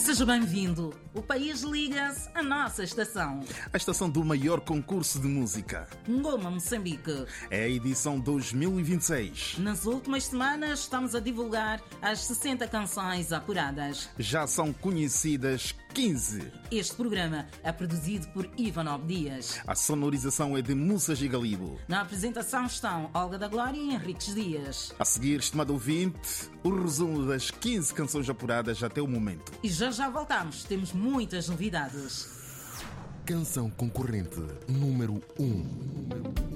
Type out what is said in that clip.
Seja bem-vindo. O país liga-se à nossa estação. A estação do maior concurso de música. Ngoma Moçambique. É a edição 2026. Nas últimas semanas estamos a divulgar as 60 canções apuradas. Já são conhecidas 15. Este programa é produzido por Ivanov Dias. A sonorização é de Musa Gigalibo. Na apresentação estão Olga da Glória e Henriques Dias. A seguir, estimado ouvinte, o resumo das 15 canções apuradas até o momento. E já voltamos, temos muitas novidades. Canção concorrente número 1.